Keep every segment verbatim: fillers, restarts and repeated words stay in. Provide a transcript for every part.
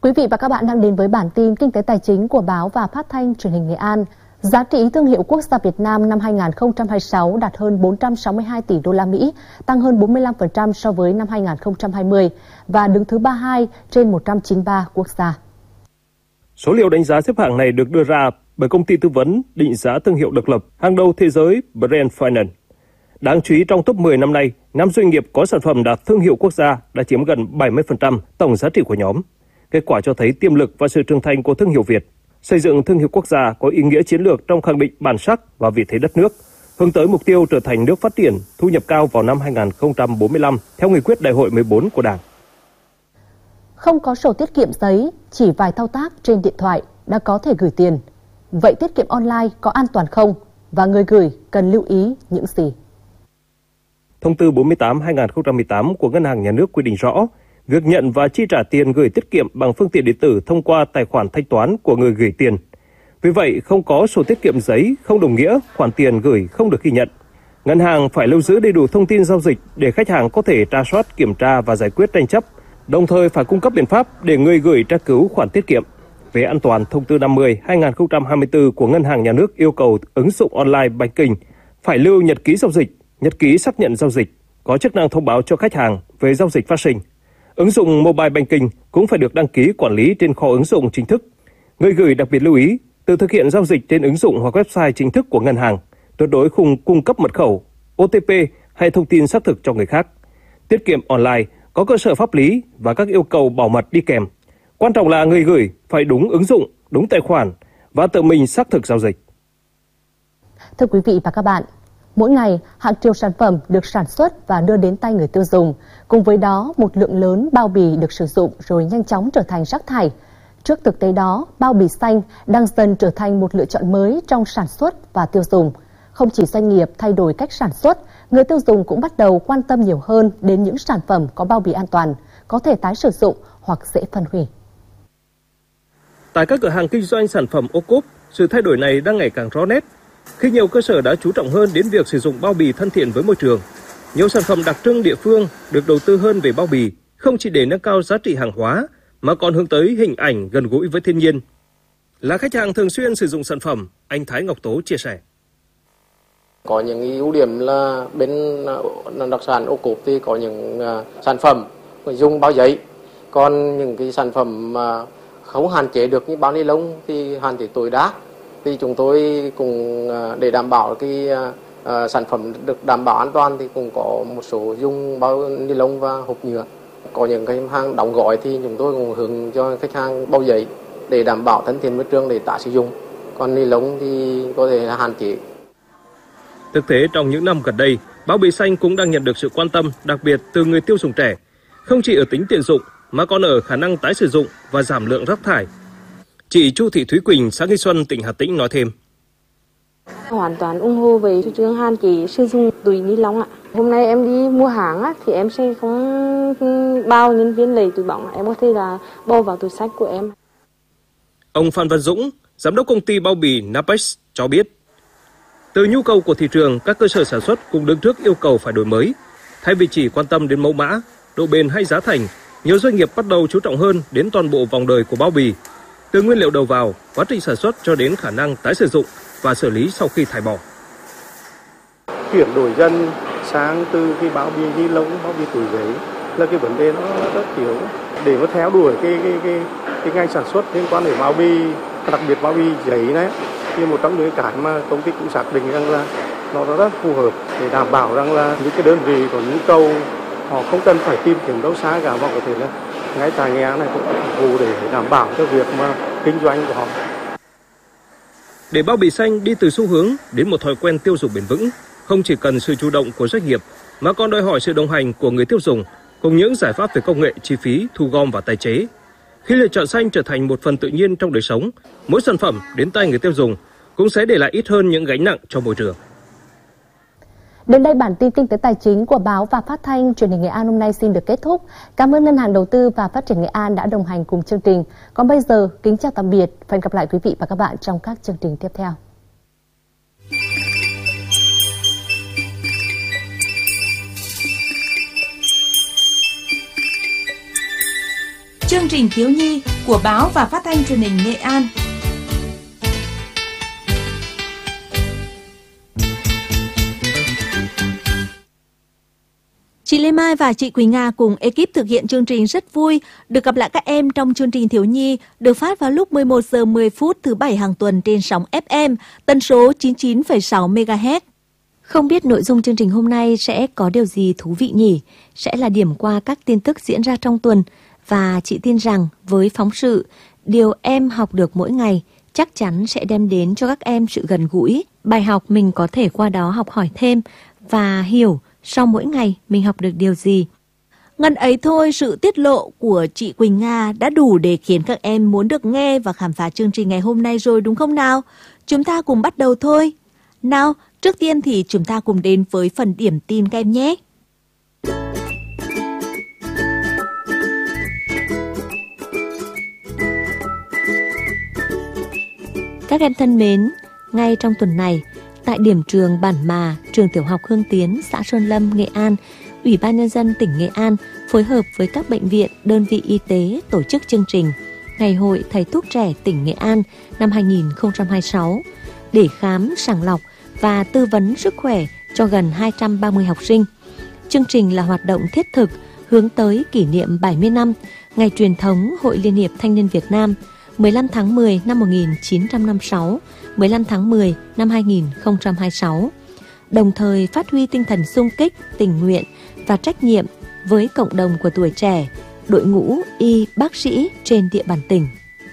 Quý vị và các bạn đang đến với bản tin Kinh tế Tài chính của Báo và Phát thanh Truyền hình Nghệ An. Giá trị thương hiệu quốc gia Việt Nam năm hai nghìn không trăm hai mươi sáu đạt hơn bốn trăm sáu mươi hai tỷ đô la Mỹ, tăng hơn bốn mươi lăm phần trăm so với năm hai nghìn không trăm hai mươi và đứng thứ ba mươi hai trên một trăm chín mươi ba quốc gia. Số liệu đánh giá xếp hạng này được đưa ra bởi công ty tư vấn định giá thương hiệu độc lập hàng đầu thế giới Brand Finance. Đáng chú ý, trong top mười năm nay, năm doanh nghiệp có sản phẩm đạt thương hiệu quốc gia đã chiếm gần bảy mươi phần trăm tổng giá trị của nhóm. Kết quả cho thấy tiềm lực và sự trưởng thành của thương hiệu Việt. Xây dựng thương hiệu quốc gia có ý nghĩa chiến lược trong khẳng định bản sắc và vị thế đất nước, hướng tới mục tiêu trở thành nước phát triển, thu nhập cao vào năm hai nghìn không trăm bốn mươi lăm theo nghị quyết Đại hội mười bốn của Đảng. Không có sổ tiết kiệm giấy, chỉ vài thao tác trên điện thoại đã có thể gửi tiền. Vậy tiết kiệm online có an toàn không? Và người gửi cần lưu ý những gì? Thông tư bốn mươi tám trên hai nghìn không trăm mười tám của Ngân hàng Nhà nước quy định rõ, việc nhận và chi trả tiền gửi tiết kiệm bằng phương tiện điện tử thông qua tài khoản thanh toán của người gửi tiền. Vì vậy, không có sổ tiết kiệm giấy không đồng nghĩa khoản tiền gửi không được ghi nhận. Ngân hàng phải lưu giữ đầy đủ thông tin giao dịch để khách hàng có thể tra soát, kiểm tra và giải quyết tranh chấp, đồng thời phải cung cấp biện pháp để người gửi tra cứu khoản tiết kiệm. Về an toàn, thông tư năm mươi trên hai nghìn không trăm hai mươi tư của Ngân hàng Nhà nước yêu cầu ứng dụng online banking phải lưu nhật ký giao dịch, nhật ký xác nhận giao dịch, có chức năng thông báo cho khách hàng về giao dịch phát sinh. Ứng dụng mobile banking cũng phải được đăng ký quản lý trên kho ứng dụng chính thức. Người gửi đặc biệt lưu ý tự thực hiện giao dịch trên ứng dụng hoặc website chính thức của ngân hàng, tuyệt đối không cung cấp mật khẩu, ô tê pê hay thông tin xác thực cho người khác. Tiết kiệm online có cơ sở pháp lý và các yêu cầu bảo mật đi kèm. Quan trọng là người gửi phải đúng ứng dụng, đúng tài khoản và tự mình xác thực giao dịch. Thưa quý vị và các bạn, mỗi ngày, hàng triệu sản phẩm được sản xuất và đưa đến tay người tiêu dùng. Cùng với đó, một lượng lớn bao bì được sử dụng rồi nhanh chóng trở thành rác thải. Trước thực tế đó, bao bì xanh đang dần trở thành một lựa chọn mới trong sản xuất và tiêu dùng. Không chỉ doanh nghiệp thay đổi cách sản xuất, người tiêu dùng cũng bắt đầu quan tâm nhiều hơn đến những sản phẩm có bao bì an toàn, có thể tái sử dụng hoặc dễ phân hủy. Tại các cửa hàng kinh doanh sản phẩm ô cốp, sự thay đổi này đang ngày càng rõ nét. Khi nhiều cơ sở đã chú trọng hơn đến việc sử dụng bao bì thân thiện với môi trường, nhiều sản phẩm đặc trưng địa phương được đầu tư hơn về bao bì, không chỉ để nâng cao giá trị hàng hóa, mà còn hướng tới hình ảnh gần gũi với thiên nhiên. Là khách hàng thường xuyên sử dụng sản phẩm, anh Thái Ngọc Tố chia sẻ. Có những ưu điểm là bên đặc sản ô cốp thì có những sản phẩm dùng bao giấy, còn những cái sản phẩm mà không hạn chế được như bao ni lông thì hạn chế tối đa. Thì chúng tôi cũng để đảm bảo cái uh, sản phẩm được đảm bảo an toàn thì cũng có một số dùng bao ni lông và hộp nhựa. Có những cái hàng đóng gói thì chúng tôi cũng hướng cho khách hàng bao giấy để đảm bảo thân thiện môi trường để tái sử dụng. Còn ni lông thì có thể là hạn chế. Thực tế trong những năm gần đây, bao bì xanh cũng đang nhận được sự quan tâm đặc biệt từ người tiêu dùng trẻ, không chỉ ở tính tiện dụng mà còn ở khả năng tái sử dụng và giảm lượng rác thải. Chị Chu Thị Thúy Quỳnh, xã Nghi Xuân, tỉnh Hà Tĩnh nói thêm. Hoàn toàn ủng hộ về chủ trương hạn chế sử dụng túi ni lông ạ. Hôm nay em đi mua hàng á, thì em sẽ không bao nhân viên lấy túi bóng, em có thể là bỏ vào túi xách của em. Ông Phan Văn Dũng, giám đốc công ty bao bì Napex cho biết, từ nhu cầu của thị trường, các cơ sở sản xuất cũng đứng trước yêu cầu phải đổi mới. Thay vì chỉ quan tâm đến mẫu mã, độ bền hay giá thành, nhiều doanh nghiệp bắt đầu chú trọng hơn đến toàn bộ vòng đời của bao bì, từ nguyên liệu đầu vào, quá trình sản xuất cho đến khả năng tái sử dụng và xử lý sau khi thải bỏ. Chuyển đổi dần sang từ cái bao bì ni lông, bao bì túi giấy là cái vấn đề nó rất thiếu. Để mà theo đuổi cái cái cái cái ngành sản xuất liên quan đến bao bì, đặc biệt bao bì giấy đấy, thì một trong những cái mà công ty cũng xác định rằng là nó rất phù hợp để đảm bảo rằng là những cái đơn vị có nhu cầu họ không cần phải tìm kiếm đâu xa cả, mà có thể là ngay tại nhà này cũng phục vụ để đảm bảo cho việc mà kinh doanh của họ. Để bao bì xanh đi từ xu hướng đến một thói quen tiêu dùng bền vững, không chỉ cần sự chủ động của doanh nghiệp mà còn đòi hỏi sự đồng hành của người tiêu dùng cùng những giải pháp về công nghệ, chi phí, thu gom và tái chế. Khi lựa chọn xanh trở thành một phần tự nhiên trong đời sống, mỗi sản phẩm đến tay người tiêu dùng cũng sẽ để lại ít hơn những gánh nặng cho môi trường. Đến đây bản tin Kinh tế Tài chính của Báo và Phát thanh Truyền hình Nghệ An hôm nay xin được kết thúc. Cảm ơn Ngân hàng Đầu tư và Phát triển Nghệ An đã đồng hành cùng chương trình. Còn bây giờ, kính chào tạm biệt và hẹn gặp lại quý vị và các bạn trong các chương trình tiếp theo. chương trình thiếu nhi của báo và phát thanh truyền hình Nghệ An. Chị Lê Mai và chị Quỳnh Nga cùng ekip thực hiện chương trình rất vui được gặp lại các em trong chương trình thiếu nhi được phát vào lúc mười một giờ mười phút thứ bảy hàng tuần trên sóng ép em tần số chín mươi chín phẩy sáu mê ga héc. Không biết nội dung chương trình hôm nay sẽ có điều gì thú vị nhỉ? Sẽ là điểm qua các tin tức diễn ra trong tuần và chị tin rằng với phóng sự điều em học được mỗi ngày chắc chắn sẽ đem đến cho các em sự gần gũi, bài học mình có thể qua đó học hỏi thêm và hiểu sau mỗi ngày mình học được điều gì. Ngần ấy thôi, sự tiết lộ của chị Quỳnh Nga đã đủ để khiến các em muốn được nghe và khám phá chương trình ngày hôm nay rồi đúng không nào? Chúng ta cùng bắt đầu thôi. Nào, trước tiên thì chúng ta cùng đến với phần điểm tin các em nhé. Các em thân mến, ngay trong tuần này, tại điểm trường Bản Mà, trường tiểu học Hương Tiến, xã Sơn Lâm, Nghệ An, Ủy ban Nhân dân tỉnh Nghệ An phối hợp với các bệnh viện, đơn vị y tế tổ chức chương trình Ngày hội Thầy thuốc trẻ tỉnh Nghệ An năm hai nghìn không trăm hai mươi sáu để khám, sàng lọc và tư vấn sức khỏe cho gần hai trăm ba mươi học sinh. Chương trình là hoạt động thiết thực hướng tới kỷ niệm bảy mươi năm Ngày truyền thống Hội Liên hiệp Thanh niên Việt Nam mười lăm tháng mười năm một nghìn chín trăm năm mươi sáu, mười lăm tháng mười năm hai nghìn không trăm hai mươi sáu, đồng thời phát huy tinh thần xung kích, tình nguyện và trách nhiệm với cộng đồng của tuổi trẻ, đội ngũ y bác sĩ trên địa bàn tỉnh.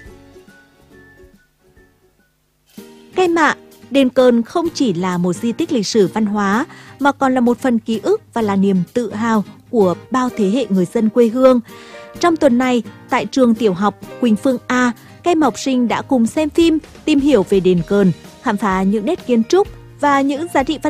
Các em ạ, đền Cờn không chỉ là một di tích lịch sử văn hóa mà còn là một phần ký ức và là niềm tự hào của bao thế hệ người dân quê hương. Trong tuần này, tại trường tiểu học Quỳnh Phương A, các em học sinh đã cùng xem phim, tìm hiểu về đền Cờn, khám phá những nét kiến trúc và những giá trị văn